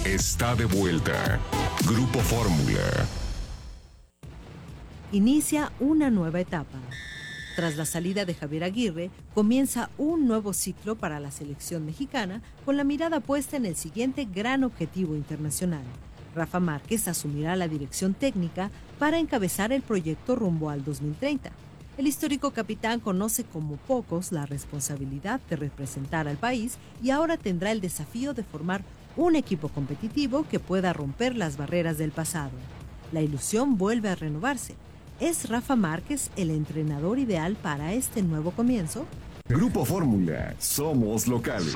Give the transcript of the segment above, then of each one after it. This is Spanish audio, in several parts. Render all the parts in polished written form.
está de vuelta. Grupo Fórmula. Inicia una nueva etapa. Tras la salida de Javier Aguirre, comienza un nuevo ciclo para la selección mexicana con la mirada puesta en el siguiente gran objetivo internacional. Rafa Márquez asumirá la dirección técnica para encabezar el proyecto rumbo al 2030. El histórico capitán conoce como pocos la responsabilidad de representar al país y ahora tendrá el desafío de formar un equipo competitivo que pueda romper las barreras del pasado. La ilusión vuelve a renovarse. ¿Es Rafa Márquez el entrenador ideal para este nuevo comienzo? Grupo Fórmula, somos locales.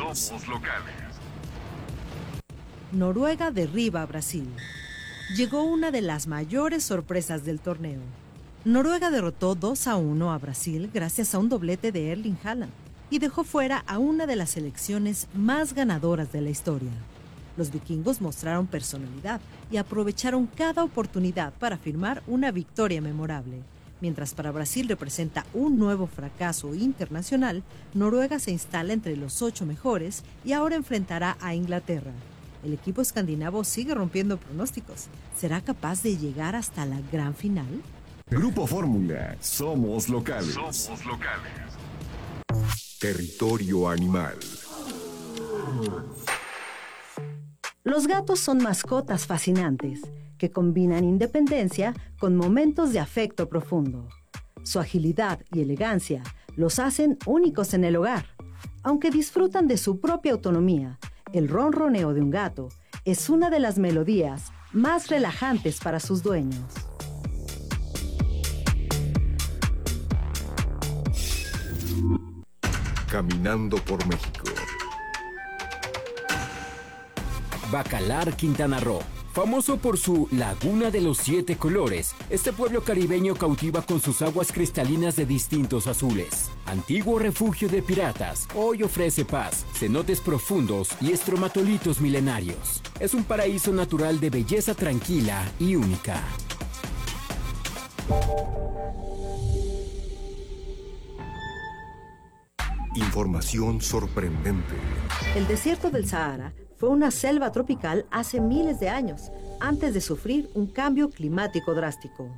Noruega derriba a Brasil. Llegó una de las mayores sorpresas del torneo. Noruega derrotó 2-1 a Brasil gracias a un doblete de Erling Haaland y dejó fuera a una de las selecciones más ganadoras de la historia. Los vikingos mostraron personalidad y aprovecharon cada oportunidad para firmar una victoria memorable. Mientras para Brasil representa un nuevo fracaso internacional, Noruega se instala entre los 8 mejores y ahora enfrentará a Inglaterra. El equipo escandinavo sigue rompiendo pronósticos. ¿Será capaz de llegar hasta la gran final? Grupo Fórmula, somos locales. Territorio animal. Los gatos son mascotas fascinantes que combinan independencia con momentos de afecto profundo. Su agilidad y elegancia los hacen únicos en el hogar. Aunque disfrutan de su propia autonomía, el ronroneo de un gato es una de las melodías más relajantes para sus dueños. Caminando por México. Bacalar, Quintana Roo. Famoso por su Laguna de los 7 colores, este pueblo caribeño cautiva con sus aguas cristalinas de distintos azules. Antiguo refugio de piratas, hoy ofrece paz, cenotes profundos y estromatolitos milenarios. Es un paraíso natural de belleza tranquila y única. Información sorprendente. El desierto del Sahara fue una selva tropical hace miles de años, antes de sufrir un cambio climático drástico.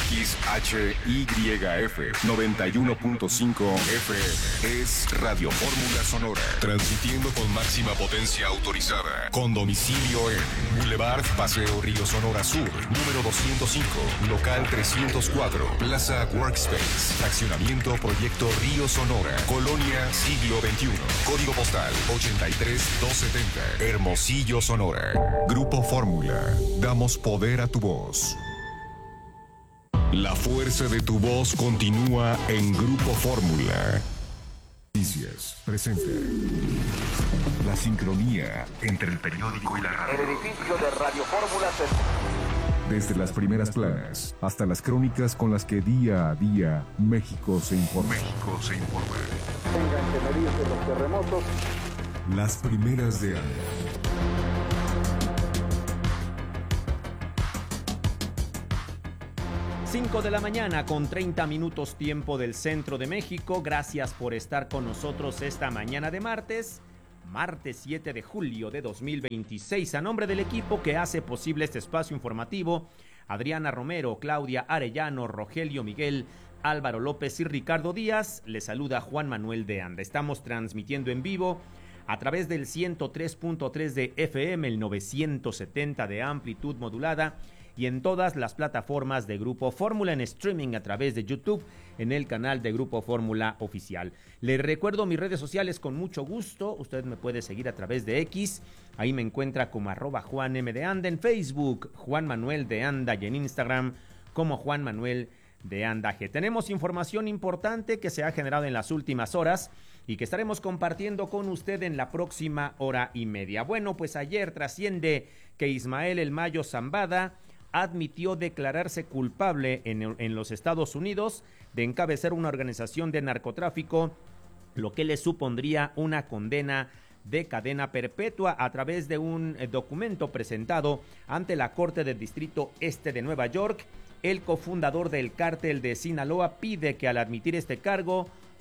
XHYF 91.5 FM es Radio Fórmula Sonora, transmitiendo con máxima potencia autorizada, con domicilio en Boulevard Paseo Río Sonora Sur, número 205, local 304, Plaza Workspace, fraccionamiento Proyecto Río Sonora, Colonia Siglo XXI, código postal 83270, Hermosillo, Sonora. Grupo Fórmula, damos poder a tu voz. La fuerza de tu voz continúa en Grupo Fórmula. Noticias presenta la sincronía entre el periódico y la radio. El edificio de Radio Fórmula se... Desde las primeras planas hasta las crónicas con las que día a día México se informa. Tengan que medirse los terremotos. Las primeras de año. 5 de la mañana con 30 minutos tiempo del centro de México. Gracias por estar con nosotros esta mañana de martes 7 de julio de 2026. A nombre del equipo que hace posible este espacio informativo, Adriana Romero, Claudia Arellano, Rogelio Miguel, Álvaro López y Ricardo Díaz, les saluda Juan Manuel de Anda. Estamos transmitiendo en vivo a través del 103.3 de FM, el 970 de amplitud modulada y en todas las plataformas de Grupo Fórmula en streaming a través de YouTube en el canal de Grupo Fórmula Oficial. Les recuerdo mis redes sociales con mucho gusto. Usted me puede seguir a través de X. Ahí me encuentra como @JuanM_de_Anda, en Facebook Juan Manuel de Anda y en Instagram como Juan Manuel de Anda G. Tenemos información importante que se ha generado en las últimas horas y que estaremos compartiendo con usted en la próxima hora y media. Bueno, pues ayer trasciende que Ismael El Mayo Zambada admitió declararse culpable en los Estados Unidos de encabezar una organización de narcotráfico, lo que le supondría una condena de cadena perpetua. A través de un documento presentado ante la Corte del Distrito Este de Nueva York, el cofundador del cártel de Sinaloa pide que al admitir este cargo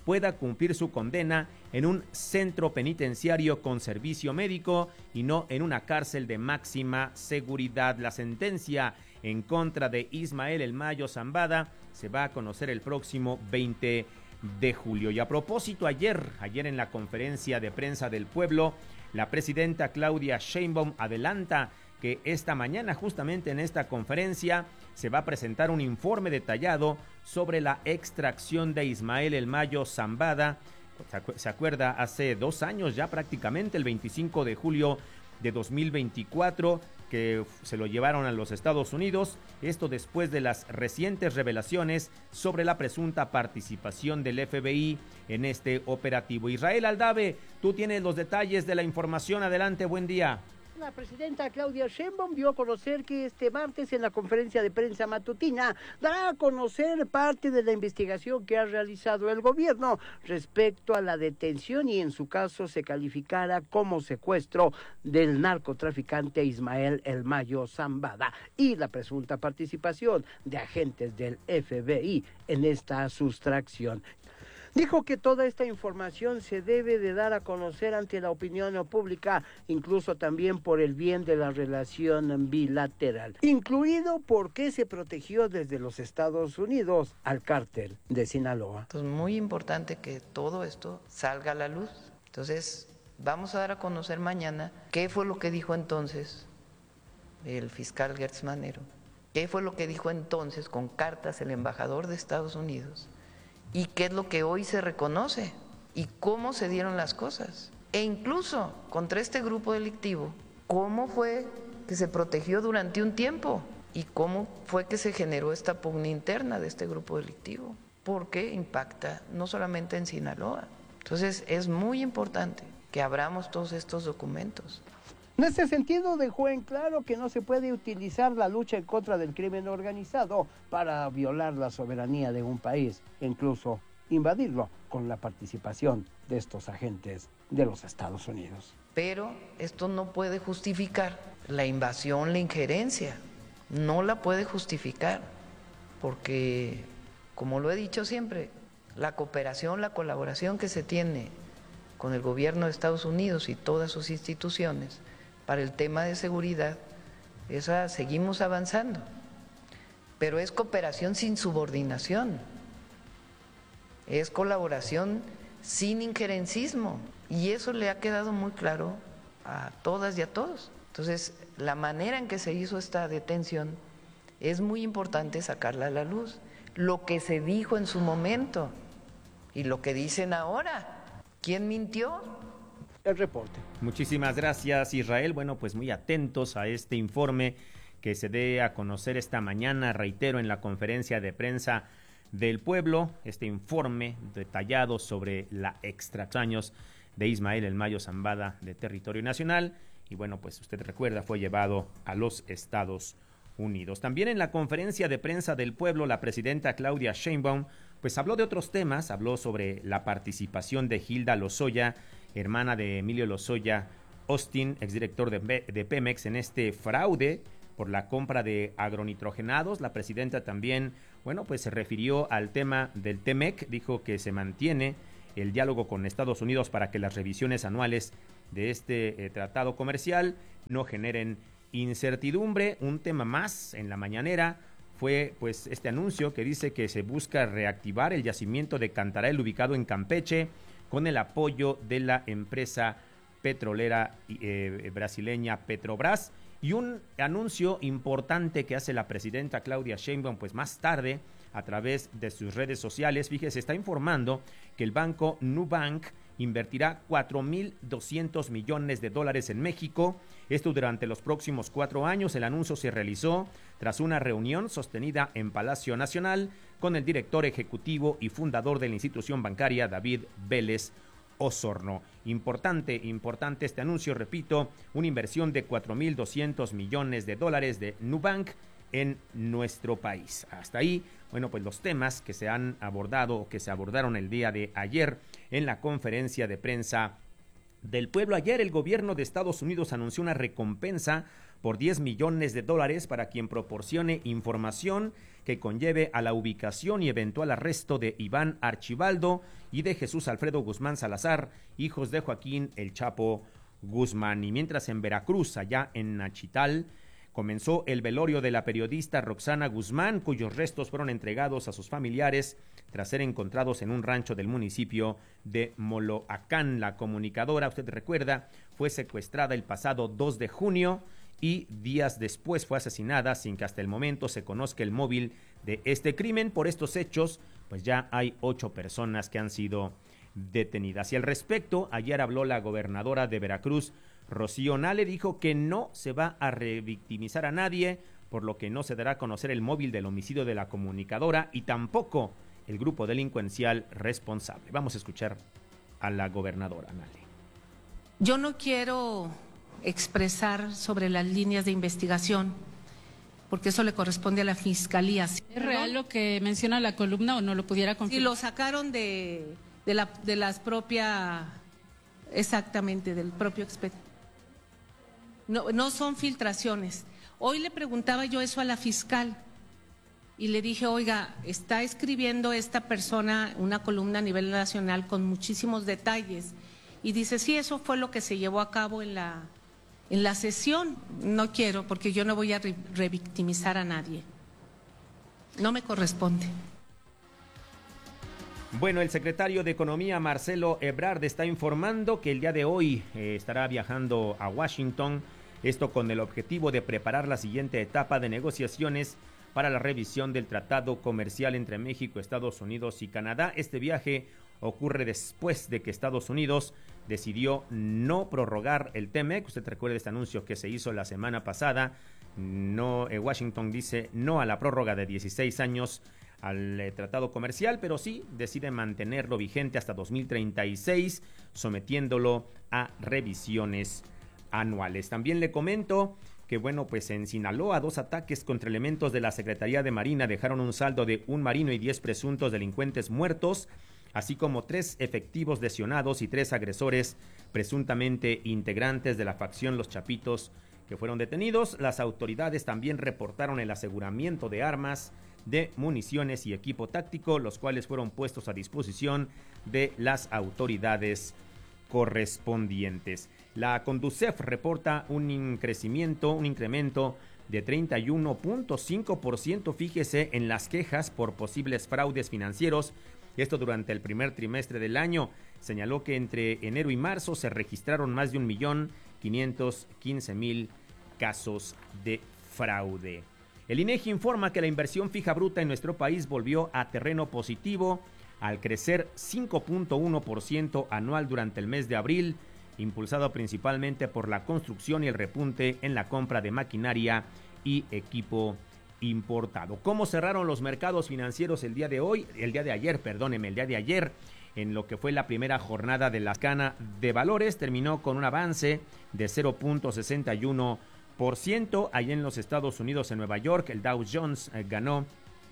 pueda cumplir su condena en un centro penitenciario con servicio médico y no en una cárcel de máxima seguridad. La sentencia en contra de Ismael El Mayo Zambada se va a conocer el próximo 20 de julio. Y a propósito, ayer en la conferencia de prensa del pueblo, la presidenta Claudia Sheinbaum adelanta que esta mañana, justamente en esta conferencia, se va a presentar un informe detallado sobre la extracción de Ismael El Mayo Zambada. ¿Se acuerda? Hace 2 años ya prácticamente, el 25 de julio de 2024, que se lo llevaron a los Estados Unidos. Esto después de las recientes revelaciones sobre la presunta participación del FBI en este operativo. Israel Aldave, tú tienes los detalles de la información. Adelante, buen día. La presidenta Claudia Sheinbaum dio a conocer que este martes en la conferencia de prensa matutina dará a conocer parte de la investigación que ha realizado el gobierno respecto a la detención y en su caso se calificara como secuestro del narcotraficante Ismael El Mayo Zambada y la presunta participación de agentes del FBI en esta sustracción. Dijo que toda esta información se debe de dar a conocer ante la opinión pública, incluso también por el bien de la relación bilateral, incluido por qué se protegió desde los Estados Unidos al cártel de Sinaloa. Entonces, muy importante que todo esto salga a la luz. Entonces, vamos a dar a conocer mañana qué fue lo que dijo entonces el fiscal Gertz Manero, qué fue lo que dijo entonces con cartas el embajador de Estados Unidos, y qué es lo que hoy se reconoce y cómo se dieron las cosas. E incluso contra este grupo delictivo, cómo fue que se protegió durante un tiempo y cómo fue que se generó esta pugna interna de este grupo delictivo, porque impacta no solamente en Sinaloa. Entonces es muy importante que abramos todos estos documentos. En este sentido, dejó en claro que no se puede utilizar la lucha en contra del crimen organizado para violar la soberanía de un país, incluso invadirlo con la participación de estos agentes de los Estados Unidos. Pero esto no puede justificar la invasión, la injerencia, no la puede justificar, porque, como lo he dicho siempre, la cooperación, la colaboración que se tiene con el gobierno de Estados Unidos y todas sus instituciones para el tema de seguridad, esa seguimos avanzando, pero es cooperación sin subordinación, es colaboración sin injerencismo, y eso le ha quedado muy claro a todas y a todos. Entonces, la manera en que se hizo esta detención es muy importante sacarla a la luz, lo que se dijo en su momento y lo que dicen ahora. ¿Quién mintió? El reporte. Muchísimas gracias, Israel. Bueno, pues muy atentos a este informe que se dé a conocer esta mañana, reitero, en la conferencia de prensa del pueblo, este informe detallado sobre la extracción de Ismael El Mayo Zambada de territorio nacional. Y bueno, pues usted recuerda, fue llevado a los Estados Unidos. También en la conferencia de prensa del pueblo, la presidenta Claudia Sheinbaum pues habló de otros temas, habló sobre la participación de Hilda Lozoya, hermana de Emilio Lozoya Austin, exdirector de Pemex, en este fraude por la compra de agronitrogenados. La presidenta también, bueno, pues se refirió al tema del TEMEC, dijo que se mantiene el diálogo con Estados Unidos para que las revisiones anuales de este tratado comercial no generen incertidumbre. Un tema más en la mañanera fue pues este anuncio que dice que se busca reactivar el yacimiento de Cantarell ubicado en Campeche con el apoyo de la empresa petrolera brasileña Petrobras, y un anuncio importante que hace la presidenta Claudia Sheinbaum pues más tarde a través de sus redes sociales. Fíjese, está informando que el banco Nubank invertirá $4,200 millones en México, esto durante los próximos 4 años. El anuncio se realizó tras una reunión sostenida en Palacio Nacional con el director ejecutivo y fundador de la institución bancaria, David Vélez Osorno. Importante este anuncio, repito, una inversión de $4,200 millones de Nubank en nuestro país. Hasta ahí, bueno, pues los temas que se han abordado o que se abordaron el día de ayer en la conferencia de prensa del pueblo. Ayer el gobierno de Estados Unidos anunció una recompensa por $10 millones para quien proporcione información que conlleve a la ubicación y eventual arresto de Iván Archibaldo y de Jesús Alfredo Guzmán Salazar, hijos de Joaquín El Chapo Guzmán. Y mientras en Veracruz, allá en Nachital, comenzó el velorio de la periodista Roxana Guzmán, cuyos restos fueron entregados a sus familiares tras ser encontrados en un rancho del municipio de Moloacán. La comunicadora, usted recuerda, fue secuestrada el pasado 2 de junio y días después fue asesinada sin que hasta el momento se conozca el móvil de este crimen. Por estos hechos, pues ya hay 8 personas que han sido detenidas. Y al respecto, ayer habló la gobernadora de Veracruz, Rocío Nale, dijo que no se va a revictimizar a nadie, por lo que no se dará a conocer el móvil del homicidio de la comunicadora y tampoco el grupo delincuencial responsable. Vamos a escuchar a la gobernadora Nale. Yo no quiero expresar sobre las líneas de investigación, porque eso le corresponde a la Fiscalía. ¿Es real lo que menciona la columna o no lo pudiera confirmar? Si lo sacaron de las propias, exactamente, del propio expediente. No son filtraciones. Hoy le preguntaba yo eso a la fiscal y le dije, oiga, está escribiendo esta persona una columna a nivel nacional con muchísimos detalles. Y dice, sí, eso fue lo que se llevó a cabo en la sesión. No quiero, porque yo no voy a revictimizar a nadie. No me corresponde. Bueno, el secretario de Economía, Marcelo Ebrard, está informando que el día de hoy estará viajando a Washington, esto con el objetivo de preparar la siguiente etapa de negociaciones para la revisión del tratado comercial entre México, Estados Unidos y Canadá. Este viaje ocurre después de que Estados Unidos decidió no prorrogar el TEMEC. Usted recuerda este anuncio que se hizo la semana pasada. Washington dice no a la prórroga de 16 años al tratado comercial, pero sí decide mantenerlo vigente hasta 2036, sometiéndolo a revisiones anuales. También le comento que, bueno, pues en Sinaloa 2 ataques contra elementos de la Secretaría de Marina dejaron un saldo de 1 marino y 10 presuntos delincuentes muertos, así como 3 efectivos lesionados y 3 agresores presuntamente integrantes de la facción Los Chapitos que fueron detenidos. Las autoridades también reportaron el aseguramiento de armas, de municiones y equipo táctico, los cuales fueron puestos a disposición de las autoridades correspondientes. La Conducef reporta un incremento de 31.5%, fíjese, en las quejas por posibles fraudes financieros. Esto durante el primer trimestre del año. Señaló que entre enero y marzo se registraron más de 1.515.000 casos de fraude. El INEGI informa que la inversión fija bruta en nuestro país volvió a terreno positivo al crecer 5.1% anual durante el mes de abril, impulsado principalmente por la construcción y el repunte en la compra de maquinaria y equipo importado. ¿Cómo cerraron los mercados financieros el día de ayer, en lo que fue la primera jornada de la Cana de Valores? Terminó con un avance de 0.61%. Allá en los Estados Unidos, en Nueva York, el Dow Jones ganó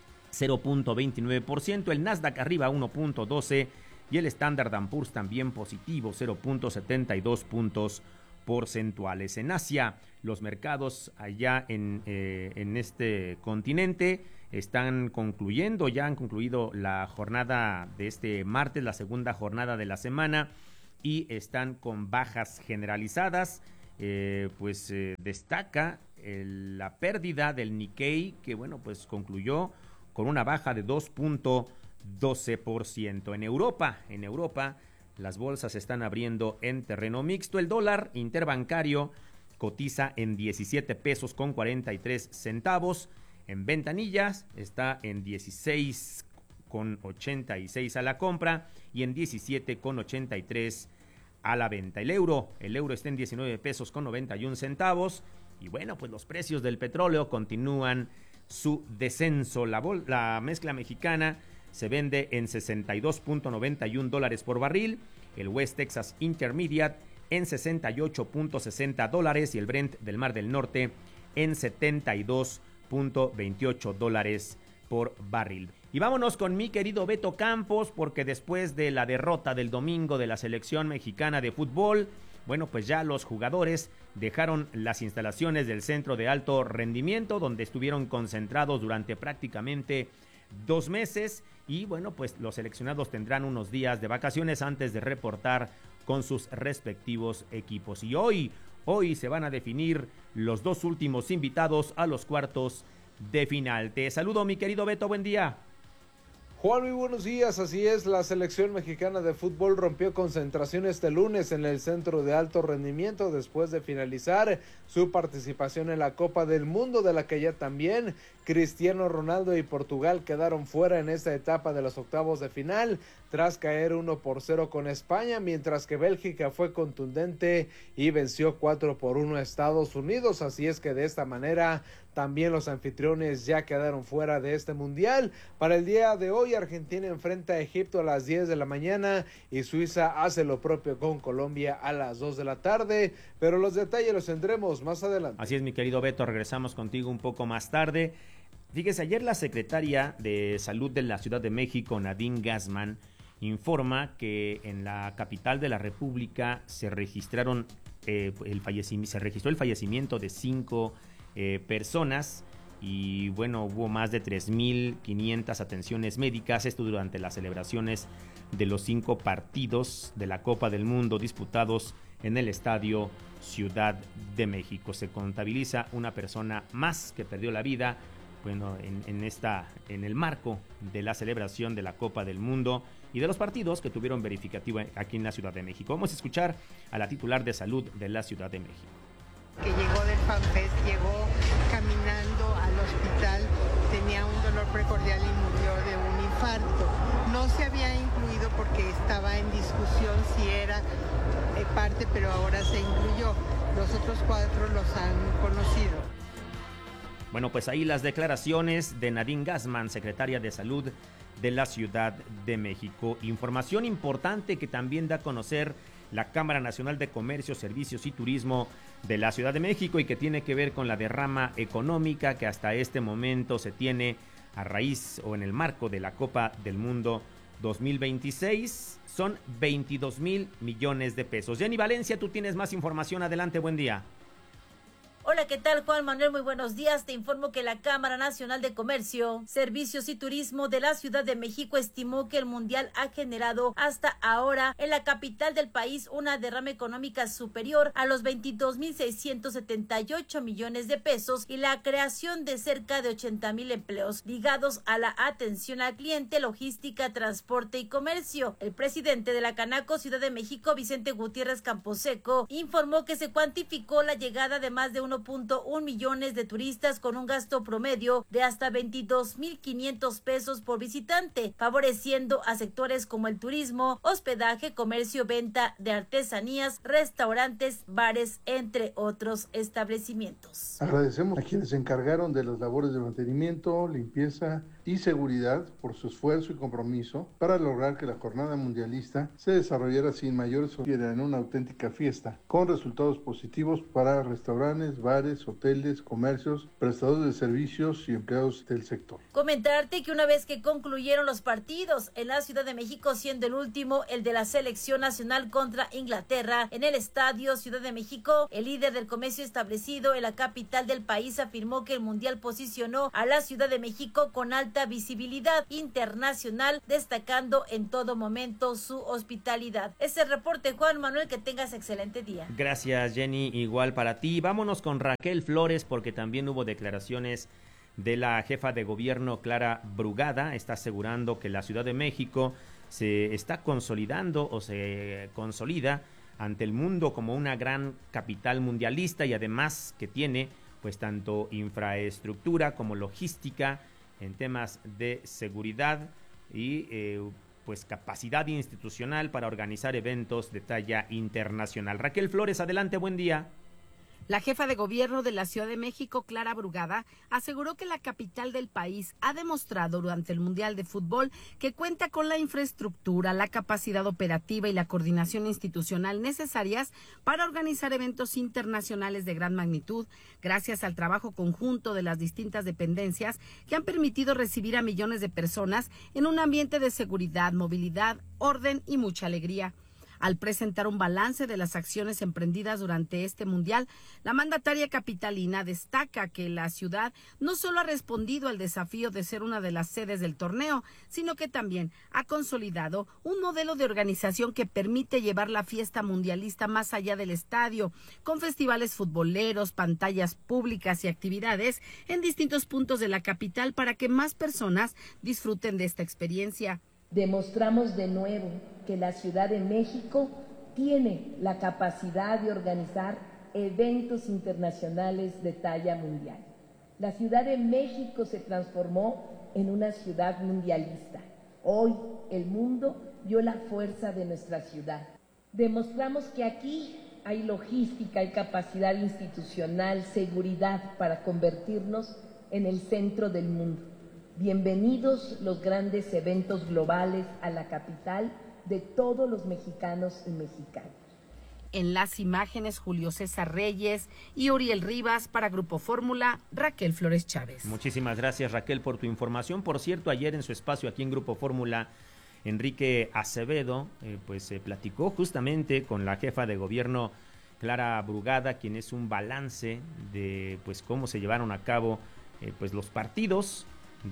0.29%, el Nasdaq arriba 1.12% y el Standard & Poor's también positivo, 0.72 puntos porcentuales. En Asia, los mercados allá en este continente han concluido la jornada de este martes, la segunda jornada de la semana, y están con bajas generalizadas. Destaca la pérdida del Nikkei, que pues concluyó con una baja de 2.12%. En Europa, las bolsas están abriendo en terreno mixto. El dólar interbancario cotiza en 17 pesos con 43 centavos. En ventanillas está en 16,86 a la compra y en 17,83 a la venta. El euro está en 19 pesos con 91 centavos. Y pues los precios del petróleo continúan su descenso. La mezcla mexicana se vende en $62.91 por barril, el West Texas Intermediate en $68.60 y el Brent del Mar del Norte en $72.28 por barril. Y vámonos con mi querido Beto Campos, porque después de la derrota del domingo de la selección mexicana de fútbol, bueno, pues ya los jugadores dejaron las instalaciones del centro de alto rendimiento, donde estuvieron concentrados durante prácticamente 2 meses, y bueno, pues los seleccionados tendrán unos días de vacaciones antes de reportar con sus respectivos equipos. Y hoy se van a definir los 2 últimos invitados a los cuartos de final. Te saludo, mi querido Beto, buen día. Juan, muy buenos días. Así es, la selección mexicana de fútbol rompió concentración este lunes en el centro de alto rendimiento después de finalizar su participación en la Copa del Mundo, de la que ya también Cristiano Ronaldo y Portugal quedaron fuera en esta etapa de los octavos de final tras caer 1-0 con España, mientras que Bélgica fue contundente y venció 4-1 a Estados Unidos. Así es que de esta manera también los anfitriones ya quedaron fuera de este mundial. Para el día de hoy, Argentina enfrenta a Egipto a las 10 de la mañana y Suiza hace lo propio con Colombia a las 2 de la tarde, pero los detalles los tendremos más adelante. Así es, mi querido Beto, regresamos contigo un poco más tarde. Fíjese, ayer la secretaria de Salud de la Ciudad de México, Nadine Gassman, informa que en la capital de la República se registró el fallecimiento de 5 personas, y bueno, hubo más de 3,500 atenciones médicas, esto durante las celebraciones de los 5 partidos de la Copa del Mundo disputados en el Estadio Ciudad de México. Se contabiliza una persona más que perdió la vida, bueno, en el marco de la celebración de la Copa del Mundo y de los partidos que tuvieron verificativo aquí en la Ciudad de México. Vamos a escuchar a la titular de Salud de la Ciudad de México. Que llegó del FanFest, llegó caminando al hospital, tenía un dolor precordial y murió de un infarto. No se había incluido porque estaba en discusión si era parte, pero ahora se incluyó. Los otros 4 los han conocido. Bueno, pues ahí las declaraciones de Nadine Gassman, secretaria de Salud de la Ciudad de México. Información importante que también da a conocer la Cámara Nacional de Comercio, Servicios y Turismo de la Ciudad de México, y que tiene que ver con la derrama económica que hasta este momento se tiene a raíz o en el marco de la Copa del Mundo 2026. Son 22,000 millones de pesos. Jenny Valencia, tú tienes más información. Adelante, buen día. Hola, ¿qué tal, Juan Manuel? Muy buenos días. Te informo que la Cámara Nacional de Comercio, Servicios y Turismo de la Ciudad de México estimó que el Mundial ha generado hasta ahora en la capital del país una derrama económica superior a los 22,678 millones de pesos y la creación de cerca de 80,000 empleos ligados a la atención al cliente, logística, transporte y comercio. El presidente de la Canaco Ciudad de México, Vicente Gutiérrez Camposeco, informó que se cuantificó la llegada de más de 1.1 millones de turistas con un gasto promedio de hasta 22,500 pesos por visitante, favoreciendo a sectores como el turismo, hospedaje, comercio, venta de artesanías, restaurantes, bares, entre otros establecimientos. Agradecemos a quienes se encargaron de las labores de mantenimiento, limpieza y seguridad por su esfuerzo y compromiso para lograr que la jornada mundialista se desarrollara sin mayores en una auténtica fiesta, con resultados positivos para restaurantes, bares, hoteles, comercios, prestadores de servicios y empleados del sector. Comentarte que una vez que concluyeron los partidos en la Ciudad de México, siendo el último el de la selección nacional contra Inglaterra en el Estadio Ciudad de México, el líder del comercio establecido en la capital del país afirmó que el Mundial posicionó a la Ciudad de México con alta visibilidad internacional, destacando en todo momento su hospitalidad. Ese reporte, Juan Manuel, que tengas excelente día. Gracias, Jenny, igual para ti. Vámonos con Raquel Flores, porque también hubo declaraciones de la jefa de gobierno, Clara Brugada. Está asegurando que la Ciudad de México se está consolidando o se consolida ante el mundo como una gran capital mundialista, y además que tiene pues tanto infraestructura como logística en temas de seguridad y pues capacidad institucional para organizar eventos de talla internacional. Raquel Flores, adelante, buen día. La jefa de gobierno de la Ciudad de México, Clara Brugada, aseguró que la capital del país ha demostrado durante el Mundial de Fútbol que cuenta con la infraestructura, la capacidad operativa y la coordinación institucional necesarias para organizar eventos internacionales de gran magnitud, gracias al trabajo conjunto de las distintas dependencias que han permitido recibir a millones de personas en un ambiente de seguridad, movilidad, orden y mucha alegría. Al presentar un balance de las acciones emprendidas durante este mundial, la mandataria capitalina destaca que la ciudad no solo ha respondido al desafío de ser una de las sedes del torneo, sino que también ha consolidado un modelo de organización que permite llevar la fiesta mundialista más allá del estadio, con festivales futboleros, pantallas públicas y actividades en distintos puntos de la capital para que más personas disfruten de esta experiencia. Demostramos de nuevo que la Ciudad de México tiene la capacidad de organizar eventos internacionales de talla mundial. La Ciudad de México se transformó en una ciudad mundialista. Hoy el mundo vio la fuerza de nuestra ciudad. Demostramos que aquí hay logística, hay capacidad institucional, seguridad para convertirnos en el centro del mundo. Bienvenidos los grandes eventos globales a la capital de todos los mexicanos y mexicanas. En las imágenes, Julio César Reyes y Uriel Rivas para Grupo Fórmula, Raquel Flores Chávez. Muchísimas gracias, Raquel, por tu información. Por cierto, ayer en su espacio aquí en Grupo Fórmula, Enrique Acevedo platicó justamente con la jefa de gobierno, Clara Brugada, quien es un balance de cómo se llevaron a cabo los partidos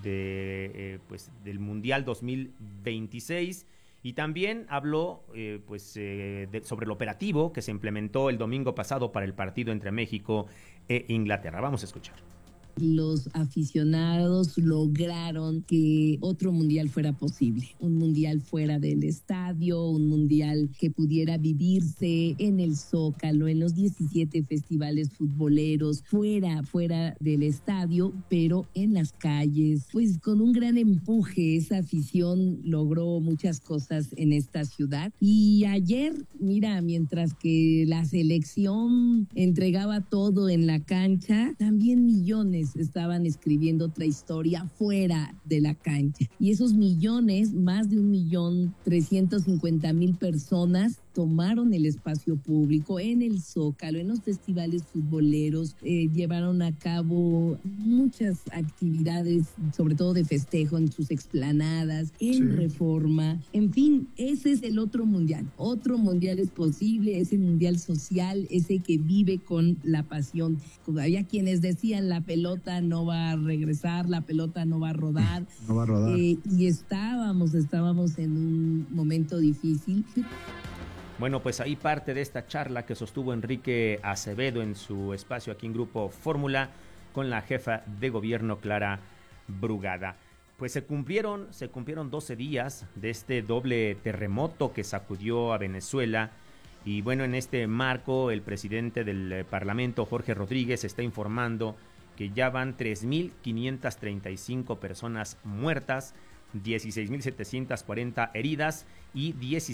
del Mundial 2026, y también habló sobre el operativo que se implementó el domingo pasado para el partido entre México e Inglaterra. Vamos a escuchar. Los aficionados lograron que otro mundial fuera posible, un mundial fuera del estadio, un mundial que pudiera vivirse en el Zócalo, en los 17 festivales futboleros, fuera del estadio, pero en las calles, con un gran empuje. Esa afición logró muchas cosas en esta ciudad. Y ayer, mira, mientras que la selección entregaba todo en la cancha, también millones estaban escribiendo otra historia fuera de la cancha. Y esos millones, más de 1.350.000 personas, tomaron el espacio público en el Zócalo, en los festivales futboleros, llevaron a cabo muchas actividades, sobre todo de festejo, en sus explanadas, en Reforma. En fin, ese es el otro mundial. Otro mundial es posible, ese mundial social, ese que vive con la pasión. Había quienes decían la pelota no va a regresar, la pelota no va a rodar. No va a rodar. Y estábamos en un momento difícil. Bueno, pues ahí parte de esta charla que sostuvo Enrique Acevedo en su espacio aquí en Grupo Fórmula con la jefa de gobierno, Clara Brugada. Pues se cumplieron 12 días de este doble terremoto que sacudió a Venezuela. Y bueno, en este marco, el presidente del Parlamento, Jorge Rodríguez, está informando que ya van 3.535 personas muertas, 16.740 heridas y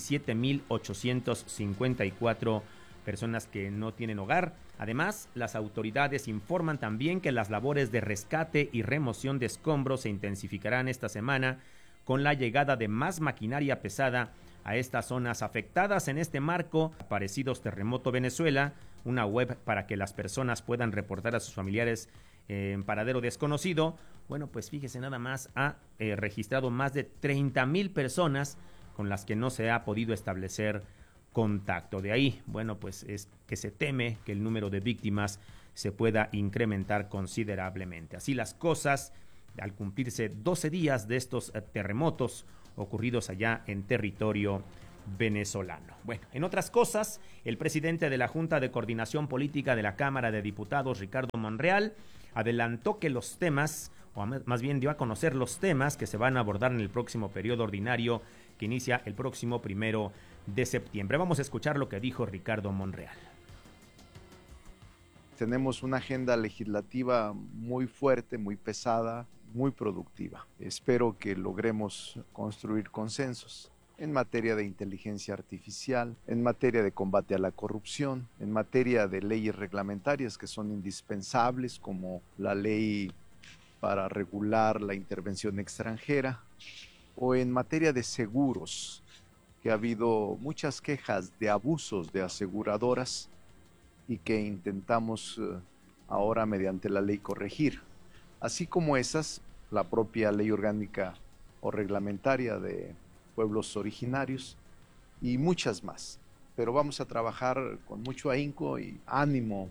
17.854 personas que no tienen hogar. Además, las autoridades informan también que las labores de rescate y remoción de escombros se intensificarán esta semana con la llegada de más maquinaria pesada a estas zonas afectadas. En este marco, Aparecidos Terremoto Venezuela, una web para que las personas puedan reportar a sus familiares en paradero desconocido. Bueno, pues fíjese nada más, ha registrado más de 30,000 personas con las que no se ha podido establecer contacto. De ahí, bueno, pues es que se teme que el número de víctimas se pueda incrementar considerablemente. Así las cosas, al cumplirse 12 días de estos terremotos ocurridos allá en territorio venezolano. Bueno, en otras cosas, el presidente de la Junta de Coordinación Política de la Cámara de Diputados, Ricardo Monreal, adelantó que los temas, o más bien dio a conocer los temas que se van a abordar en el próximo periodo ordinario que inicia el próximo 1 de septiembre. Vamos a escuchar lo que dijo Ricardo Monreal. Tenemos una agenda legislativa muy fuerte, muy pesada, muy productiva. Espero que logremos construir consensos en materia de inteligencia artificial, en materia de combate a la corrupción, en materia de leyes reglamentarias que son indispensables, como la ley para regular la intervención extranjera, o en materia de seguros, que ha habido muchas quejas de abusos de aseguradoras y que intentamos ahora mediante la ley corregir. Así como esas, la propia ley orgánica o reglamentaria de pueblos originarios y muchas más. pero vamos a trabajar con mucho ahínco y ánimo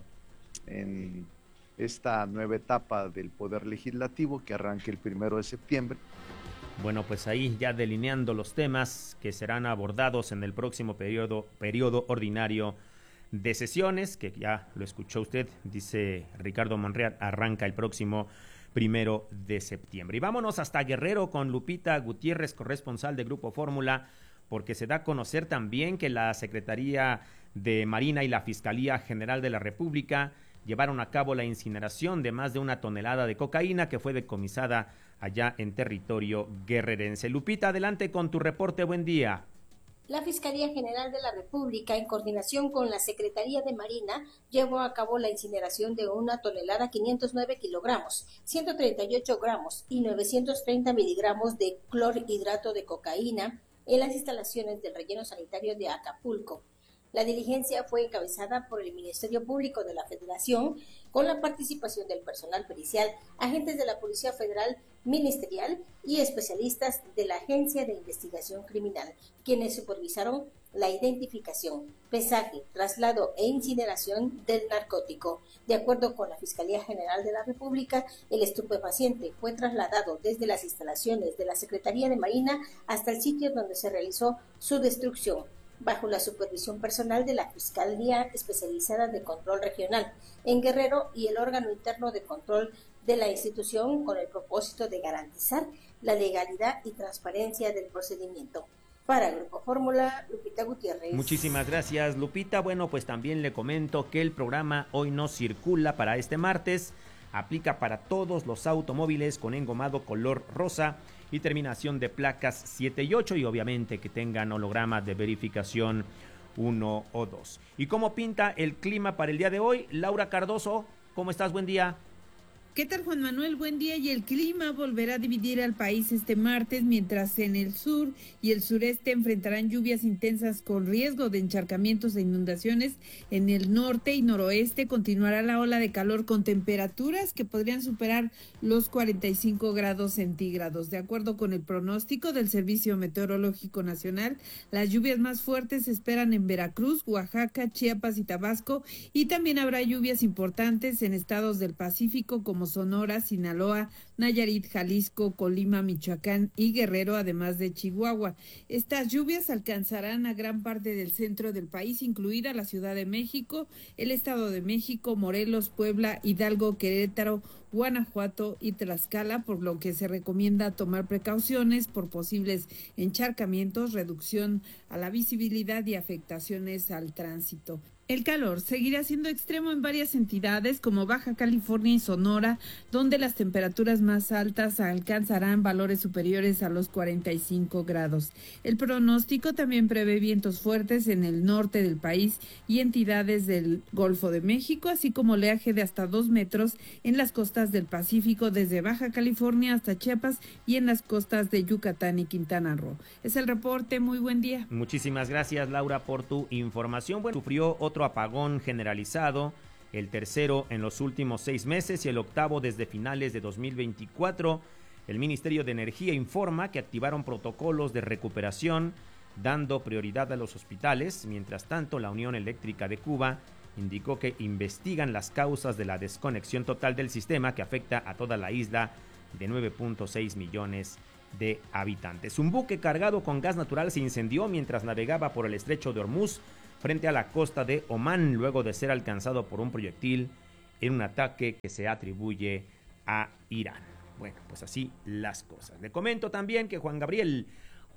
en esta nueva etapa del Poder Legislativo que arranque el 1 de septiembre. Bueno, pues ahí ya delineando los temas que serán abordados en el próximo periodo ordinario de sesiones, que ya lo escuchó usted, dice Ricardo Monreal, arranca el próximo 1 de septiembre. Y vámonos hasta Guerrero con Lupita Gutiérrez, corresponsal de Grupo Fórmula, porque se da a conocer también que la Secretaría de Marina y la Fiscalía General de la República llevaron a cabo la incineración de más de 1 tonelada de cocaína que fue decomisada allá en territorio guerrerense. Lupita, adelante con tu reporte, buen día. La Fiscalía General de la República, en coordinación con la Secretaría de Marina, llevó a cabo la incineración de 1 tonelada 509 kilogramos, 138 gramos y 930 miligramos de clorhidrato de cocaína en las instalaciones del relleno sanitario de Acapulco. La diligencia fue encabezada por el Ministerio Público de la Federación, con la participación del personal pericial, agentes de la Policía Federal Ministerial y especialistas de la Agencia de Investigación Criminal, quienes supervisaron la identificación, pesaje, traslado e incineración del narcótico. De acuerdo con la Fiscalía General de la República, el estupefaciente fue trasladado desde las instalaciones de la Secretaría de Marina hasta el sitio donde se realizó su destrucción, bajo la supervisión personal de la Fiscalía Especializada de Control Regional en Guerrero y el órgano interno de control de la institución, con el propósito de garantizar la legalidad y transparencia del procedimiento. Para Grupo Fórmula, Lupita Gutiérrez. Muchísimas gracias, Lupita. Bueno, pues también le comento que el programa Hoy No Circula para este martes aplica para todos los automóviles con engomado color rosa y terminación de placas 7 y 8 y obviamente que tengan hologramas de verificación 1 o 2. ¿Y cómo pinta el clima para el día de hoy? Laura Cardoso, ¿cómo estás? Buen día. ¿Qué tal, Juan Manuel? Buen día. Y el clima volverá a dividir al país este martes, mientras en el sur y el sureste enfrentarán lluvias intensas con riesgo de encharcamientos e inundaciones. En el norte y noroeste continuará la ola de calor con temperaturas que podrían superar los 45 grados centígrados. De acuerdo con el pronóstico del Servicio Meteorológico Nacional, las lluvias más fuertes se esperan en Veracruz, Oaxaca, Chiapas y Tabasco, y también habrá lluvias importantes en estados del Pacífico como Sonora, Sinaloa, Nayarit, Jalisco, Colima, Michoacán y Guerrero, además de Chihuahua. Estas lluvias alcanzarán a gran parte del centro del país, incluida la Ciudad de México, el Estado de México, Morelos, Puebla, Hidalgo, Querétaro, Guanajuato y Tlaxcala, por lo que se recomienda tomar precauciones por posibles encharcamientos, reducción a la visibilidad y afectaciones al tránsito. El calor seguirá siendo extremo en varias entidades como Baja California y Sonora, donde las temperaturas más altas alcanzarán valores superiores a los 45 grados. El pronóstico también prevé vientos fuertes en el norte del país y entidades del Golfo de México, así como oleaje de hasta 2 metros en las costas del Pacífico, desde Baja California hasta Chiapas y en las costas de Yucatán y Quintana Roo. Es el reporte. Muy buen día. Muchísimas gracias, Laura, por tu información. Bueno, sufrió otro apagón generalizado, el tercero en los últimos 6 meses y el octavo desde finales de 2024. El Ministerio de Energía informa que activaron protocolos de recuperación, dando prioridad a los hospitales. Mientras tanto, la Unión Eléctrica de Cuba indicó que investigan las causas de la desconexión total del sistema que afecta a toda la isla de 9.6 millones de habitantes. Un buque cargado con gas natural se incendió mientras navegaba por el estrecho de Hormuz frente a la costa de Omán, luego de ser alcanzado por un proyectil en un ataque que se atribuye a Irán. Bueno, pues así las cosas. Le comento también que Juan Gabriel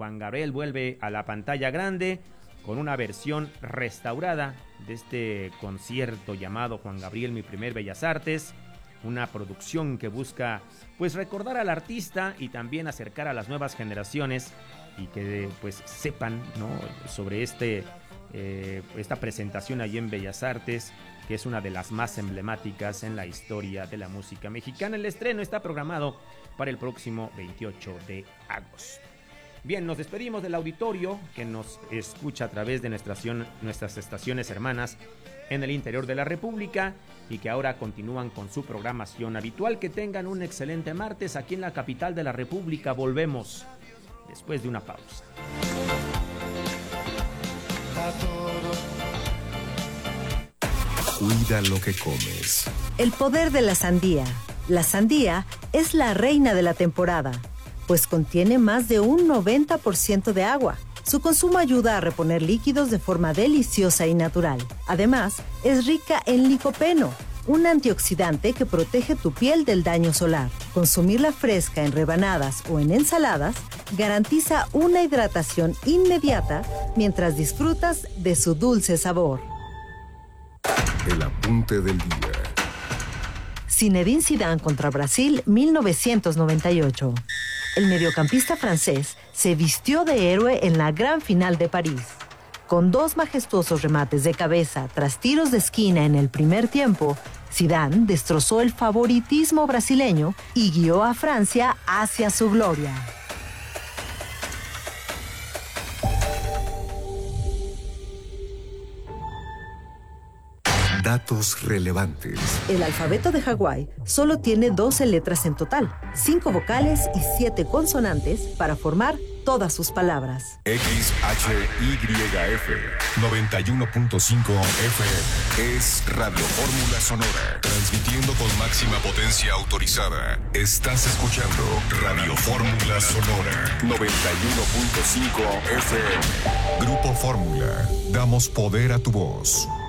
vuelve a la pantalla grande con una versión restaurada de este concierto llamado Juan Gabriel, mi primer Bellas Artes, una producción que busca pues recordar al artista y también acercar a las nuevas generaciones y que pues sepan, ¿no?, sobre esta presentación allí en Bellas Artes, que es una de las más emblemáticas en la historia de la música mexicana. El estreno está programado para el próximo 28 de agosto. Bien, nos despedimos del auditorio que nos escucha a través de nuestras estaciones hermanas en el interior de la República y que ahora continúan con su programación habitual. Que tengan un excelente martes aquí en la capital de la República. Volvemos después de una pausa. A todo Cuida lo que comes. El poder de la sandía. La sandía es la reina de la temporada, pues contiene más de un 90% de agua. Su consumo ayuda a reponer líquidos de forma deliciosa y natural. Además, es rica en licopeno, un antioxidante que protege tu piel del daño solar. Consumirla fresca en rebanadas o en ensaladas garantiza una hidratación inmediata mientras disfrutas de su dulce sabor. El apunte del día. Zinedine Zidane contra Brasil, 1998. El mediocampista francés se vistió de héroe en la gran final de París. Con 2 majestuosos remates de cabeza tras tiros de esquina en el primer tiempo, Zidane destrozó el favoritismo brasileño y guió a Francia hacia su gloria. Datos relevantes. El alfabeto de Hawái solo tiene 12 letras en total, 5 vocales y 7 consonantes para formar todas sus palabras. XHYF 91.5 FM es Radio Fórmula Sonora, transmitiendo con máxima potencia autorizada. Estás escuchando Radio Fórmula Sonora 91.5 FM. Grupo Fórmula, damos poder a tu voz.